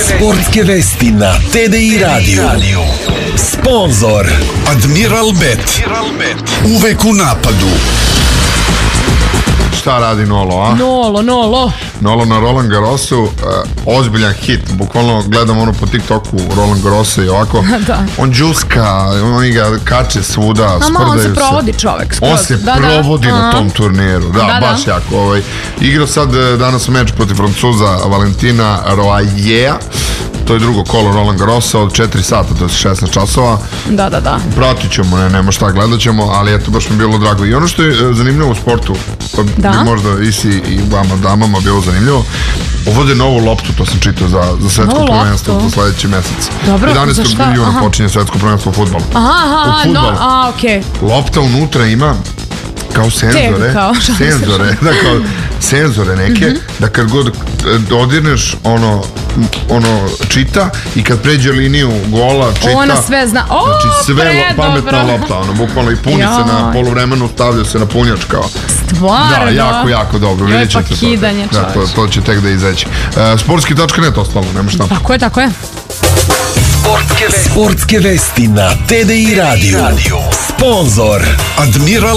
Sportske vesti na TDI Radio. Sponzor Admiral Bet. Uvek u napadu. Šta radi Nolo, a? Nolo na Roland Garrosu, ozbiljan hit, bukvalno gledam ono po TikToku Roland Garrosa i ovako, on džuska, oni ga kače svuda, sprdaju on se. se provodi čovek skroz. On se provodi na tom turniru, baš jako. Igrao sad danas meč protiv Francuza Valentina Roajea, to je drugo kolo Roland Garrosa od 4 sata, to je 16 časova. Da. Pratit ćemo, nema šta, gledat ćemo, ali eto, baš mi je bilo drago. I ono što je zanimljivo u sportu, pa bi možda i vama damama bilo zanimljivo, uvode novu loptu, to sam čitao za svetsko prvenstvo za sledeći mesec. 11. juna počinje svetsko prvenstvo u fudbalu. Okej. Lopta unutra ima kao senzore neke, da kad god dodirneš ono čita i kad pređe liniju gola čita. Ona sve zna. Znači sve pametna lopta, bukvalno i puni se na poluvremenu, stavlja se na punjač kao. Stvarno? Da, jako dobro, vidjet ćete to. Kidanje, čovječ. To će tek da izaći. Sportski.net ostalo, nema šta. Tako je. Sportske vesti na TDI Radio. Sponzor Admiral